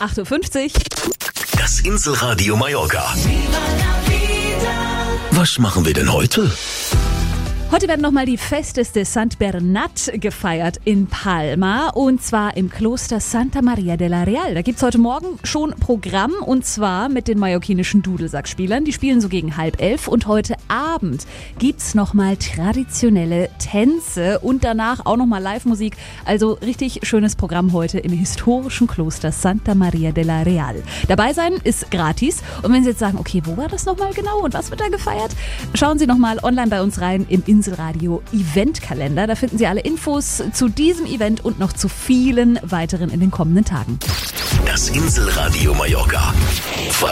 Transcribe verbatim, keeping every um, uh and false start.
acht Uhr fünfzig. Das Inselradio Mallorca. Was machen wir denn heute? Heute werden nochmal die Festes de Sant Bernat gefeiert in Palma und zwar im Kloster Santa Maria de la Real. Da gibt's heute Morgen schon Programm und zwar mit den mallorquinischen Dudelsackspielern. Die spielen so gegen halb elf und heute Abend gibt's nochmal traditionelle Tänze und danach auch nochmal Live-Musik. Also richtig schönes Programm heute im historischen Kloster Santa Maria de la Real. Dabei sein ist gratis und wenn Sie jetzt sagen, okay, wo war das nochmal genau und was wird da gefeiert? Schauen Sie nochmal online bei uns rein im Inselradio Eventkalender. Da finden Sie alle Infos zu diesem Event und noch zu vielen weiteren in den kommenden Tagen. Das Inselradio Mallorca.